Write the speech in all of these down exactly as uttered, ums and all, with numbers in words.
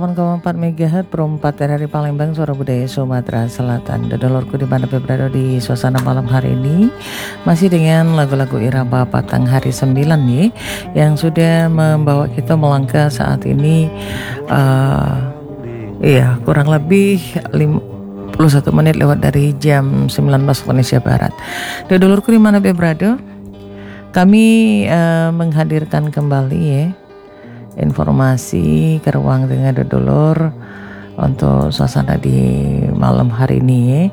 delapan koma empat megahertz Pro empat R R I Palembang, Suara Budaya Sumatera Selatan. Dodolorku di mana berada di suasana malam hari ini masih dengan lagu-lagu irama Batang Hari sembilan ya, yang sudah membawa kita melangkah saat ini uh, iya kurang lebih lima puluh satu menit lewat dari jam sembilan belas Indonesia Barat. Dodolorku di mana berada, kami uh, menghadirkan kembali ya informasi ke ruang dengar dodolor untuk suasana di malam hari ini ya.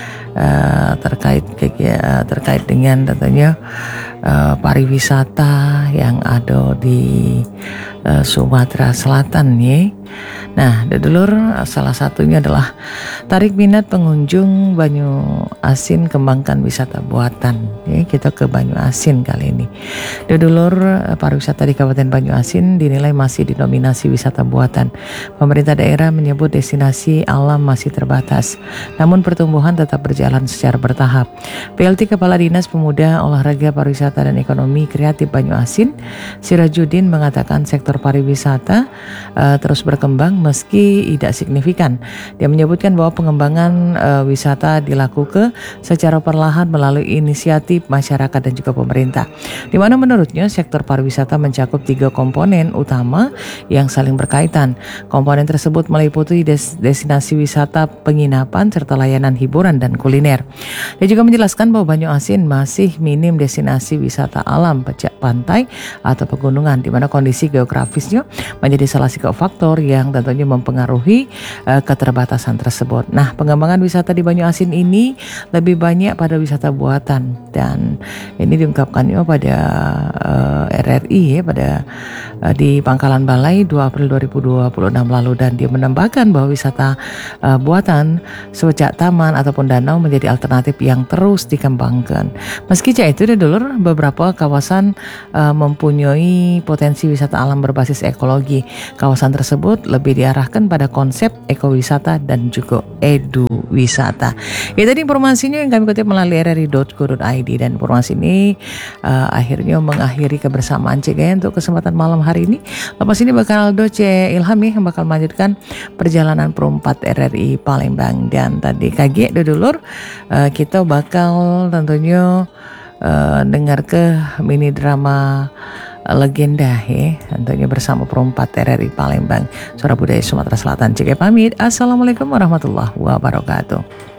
Uh, terkait uh, terkait dengan tentunya uh, pariwisata yang ada di uh, Sumatera Selatan ya. Nah, dodolor, salah satunya adalah tarik minat pengunjung Banyu Asin, kembangkan wisata buatan. Ya, kita ke Banyu Asin kali ini. Dodolor, pariwisata di Kabupaten Banyu Asin dinilai masih didominasi wisata buatan. Pemerintah daerah menyebut destinasi alam masih terbatas, namun pertumbuhan tetap berjalan secara bertahap. P L T Kepala Dinas Pemuda, Olahraga, Pariwisata dan Ekonomi Kreatif Banyu Asin, Sirajuddin, mengatakan sektor pariwisata uh, terus berkembang meski tidak signifikan. Dia menyebutkan bahwa pengembangan uh, wisata dilakukan secara perlahan melalui inisiatif masyarakat dan juga pemerintah, di mana menurutnya sektor pariwisata mencakup tiga komponen utama yang saling berkaitan. Komponen tersebut meliputi des- destinasi wisata, penginapan, serta layanan hiburan dan kuliner. Dia juga menjelaskan bahwa Banyu Asin masih minim destinasi wisata alam, pecah pantai atau pegunungan, di mana kondisi geografisnya menjadi salah satu faktor yang tentunya mempengaruhi uh, keterbatasan tersebut. Nah, pengembangan wisata di Banyu Asin ini lebih banyak pada wisata buatan, dan ini diungkapkannya pada uh, R R I ya, pada uh, di Pangkalan Balai dua April dua ribu dua puluh enam lalu, dan dia menambahkan bahwa wisata uh, buatan seperti taman ataupun danau menjadi alternatif yang terus dikembangkan. Meski itu dodolor, beberapa kawasan uh, mempunyai potensi wisata alam berbasis ekologi. Kawasan tersebut lebih diarahkan pada konsep ekowisata dan juga edu wisata. Ya, tadi informasinya yang kami kutip melalui r r i dot co dot i d, dan informasi ini uh, akhirnya mengakhiri kebersamaan C G I untuk kesempatan malam hari ini. Lepas ini bakal Aldo C Ilham yang bakal melanjutkan perjalanan Pro empat R R I Palembang, dan tadi K G dodolor, uh, kita bakal tentunya uh, dengar ke mini drama legenda ya, tentunya bersama Pro empat R R I Palembang, Suara Budaya Sumatera Selatan. C G I pamit. Assalamualaikum warahmatullahi wabarakatuh.